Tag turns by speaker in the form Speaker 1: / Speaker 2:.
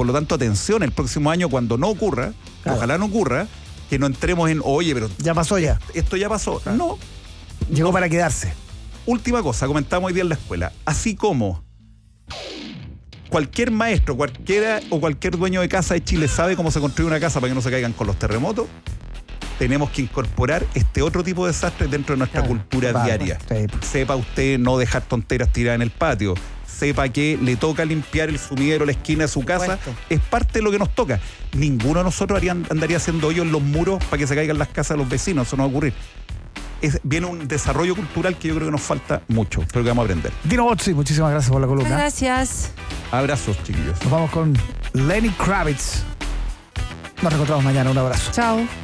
Speaker 1: por lo tanto, atención, el próximo año cuando no ocurra,
Speaker 2: claro,
Speaker 1: ojalá no ocurra, que no entremos en, oye, pero
Speaker 2: ya pasó ya.
Speaker 1: esto ya pasó.
Speaker 2: Claro.
Speaker 1: No.
Speaker 2: Llegó para quedarse.
Speaker 1: Última cosa, comentamos hoy día en la escuela. Así como cualquier maestro, cualquiera o cualquier dueño de casa de Chile sabe cómo se construye una casa para que no se caigan con los terremotos, tenemos que incorporar este otro tipo de desastres dentro de nuestra cultura diaria.
Speaker 2: Sí.
Speaker 1: Sepa usted no dejar tonteras tiradas en el patio. Sepa que le toca limpiar el sumidero, la esquina de su casa. Es parte de lo que nos toca. Ninguno de nosotros andaría haciendo hoyos en los muros para que se caigan las casas de los vecinos. Eso no va a ocurrir. Viene un desarrollo cultural que yo creo que nos falta mucho, pero que vamos a aprender.
Speaker 2: Dino Bozzi, muchísimas gracias por la columna.
Speaker 3: Gracias.
Speaker 1: Abrazos, chiquillos.
Speaker 2: Nos vamos con Lenny Kravitz. Nos reencontramos mañana. Un abrazo.
Speaker 3: Chao.